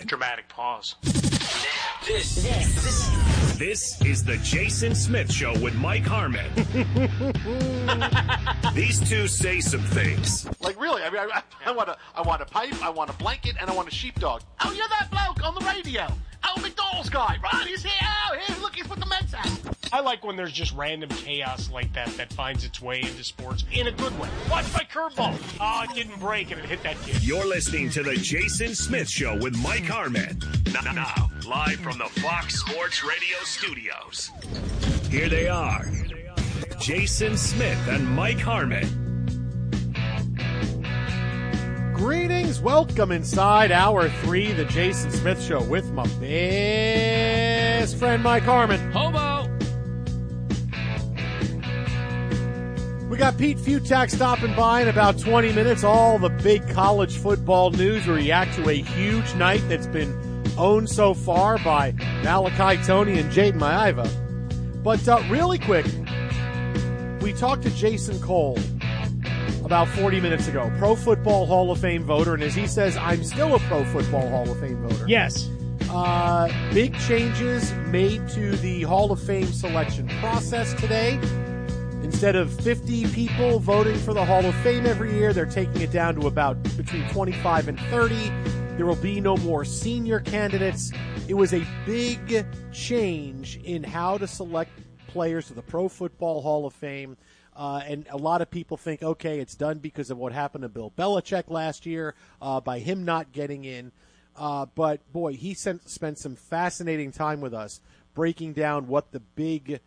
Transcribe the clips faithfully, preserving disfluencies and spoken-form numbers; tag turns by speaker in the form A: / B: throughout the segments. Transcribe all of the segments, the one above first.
A: Dramatic pause.
B: This, this,
C: this is the Jason Smith Show with Mike Harmon. These two say some things.
D: Like, really, I mean, I, I want a, I want a pipe, I want a blanket, and I want a sheepdog. Oh, you're that bloke on the radio. Oh, McDonald's guy, right? He's here. Oh, here, look, he's put the Mets out.
A: I like when there's just random chaos like that that finds its way into sports in a good way. Watch my curveball. Oh, it didn't break and it hit that kid.
C: You're listening to the Jason Smith Show with Mike Harmon. Now, now, live from the Fox Sports Radio studios. Here they are, Jason Smith and Mike Harmon.
E: Greetings, welcome inside hour three, the Jason Smith Show with my best friend Mike Harmon.
F: Hobo!
E: We got Pete Futak stopping by in about twenty minutes. All the big college football news. We react to a huge night that's been owned so far by Malachi Tony and Jaden Maiava. But uh, really quick, we talked to Jason Cole about forty minutes ago, Pro Football Hall of Fame voter, and as he says, I'm still a Pro Football Hall of Fame voter.
F: Yes.
E: Uh, big changes made to the Hall of Fame selection process today. Instead of fifty people voting for the Hall of Fame every year, they're taking it down to about between twenty-five and thirty. There will be no more senior candidates. It was a big change in how to select players to the Pro Football Hall of Fame. Uh, and a lot of people think, okay, it's done because of what happened to Bill Belichick last year, uh, by him not getting in. Uh, but, boy, he sent, spent some fascinating time with us breaking down what the big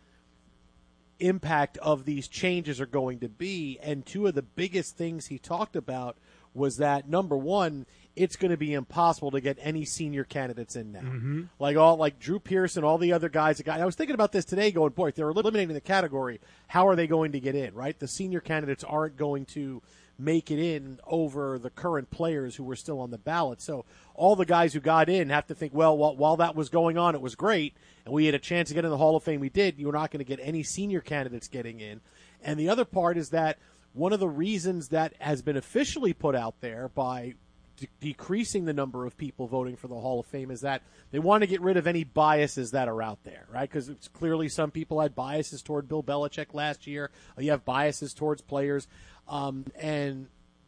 E: impact of these changes are going to be. And two of the biggest things he talked about was that, number one, it's going to be impossible to get any senior candidates in now. Mm-hmm. Like all, like Drew Pearson, all the other guys. I was thinking about this today going, boy, if they're eliminating the category, how are they going to get in, right? The senior candidates aren't going to make it in over the current players who were still on the ballot. So all the guys who got in have to think, well, while, while that was going on, it was great, and we had a chance to get in the Hall of Fame. We did. You're not going to get any senior candidates getting in. And the other part is that one of the reasons that has been officially put out there by de- decreasing the number of people voting for the Hall of Fame is that they want to get rid of any biases that are out there, right? Because it's clearly some people had biases toward Bill Belichick last year. You have biases towards players. Um, and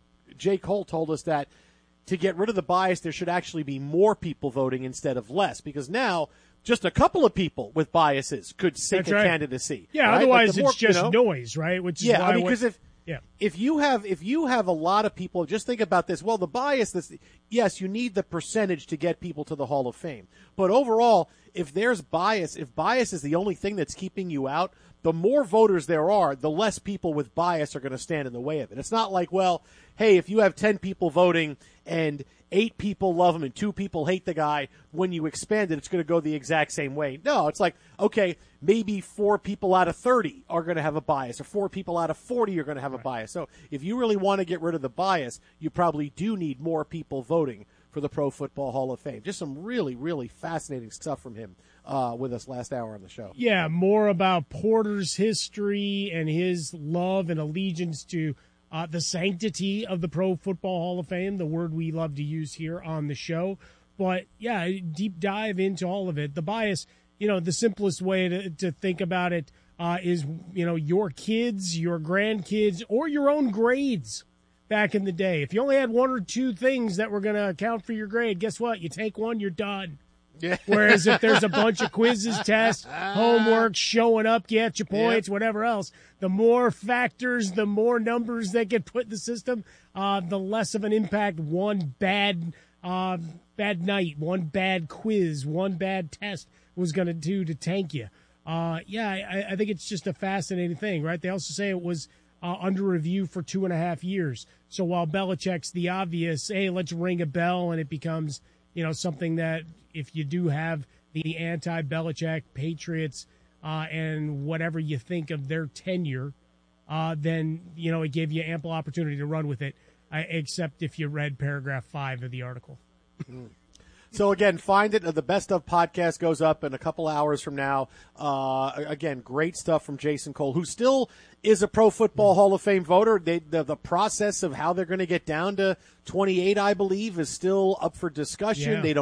E: J. Cole told us that to get rid of the bias, there should actually be more people voting instead of less, because now just a couple of people with biases could sink
F: That's
E: a
F: right.
E: candidacy.
F: Yeah,
E: right?
F: otherwise
E: more,
F: it's just
E: you know,
F: noise, right? Which is
E: yeah,
F: why
E: I mean, because if
F: yeah.
E: if you have if you have a lot of people, just think about this. Well, the bias, this, yes, you need the percentage to get people to the Hall of Fame, but overall, if there's bias, if bias is the only thing that's keeping you out, the more voters there are, the less people with bias are going to stand in the way of it. It's not like, well, hey, if you have ten people voting and eight people love him and two people hate the guy, when you expand it, it's going to go the exact same way. No, it's like, okay, maybe four people out of thirty are going to have a bias, or four people out of forty are going to have a bias. So if you really want to get rid of the bias, you probably do need more people voting for the Pro Football Hall of Fame. Just some really, really fascinating stuff from him uh, with us last hour on the show.
F: Yeah, more about Porter's history and his love and allegiance to uh, the sanctity of the Pro Football Hall of Fame, the word we love to use here on the show. But, yeah, deep dive into all of it. The bias, you know, the simplest way to, to think about it uh, is, you know, your kids, your grandkids, or your own grades. Back in the day, if you only had one or two things that were going to account for your grade, guess what? You take one, you're done.
E: Yeah.
F: Whereas if there's a bunch of quizzes, tests, homework, showing up, get your points, yep. whatever else, the more factors, the more numbers that get put in the system, uh, the less of an impact one bad uh, bad night, one bad quiz, one bad test was going to do to tank you. Uh, yeah, I, I think it's just a fascinating thing, right? They also say it was Uh, under review for two and a half years. So while Belichick's the obvious, hey, let's ring a bell, and it becomes, you know, something that if you do have the anti-Belichick Patriots uh, and whatever you think of their tenure, uh, then, you know, it gave you ample opportunity to run with it, uh, except if you read paragraph five of the article.
E: So, again, find it. The Best Of podcast goes up in a couple hours from now. Uh, again, great stuff from Jason Cole, who still is a Pro Football Hall of Fame voter. They, the, the process of how they're going to get down to twenty-eight, I believe, is still up for discussion.
F: Yeah.
E: They don't